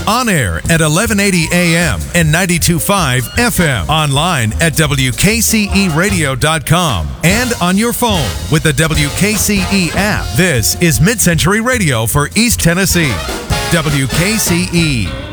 On air at 1180 AM and 92.5 FM. Online at WKCEradio.com and on your phone with the WKCE app. This is Mid-Century Radio for East Tennessee. WKCE.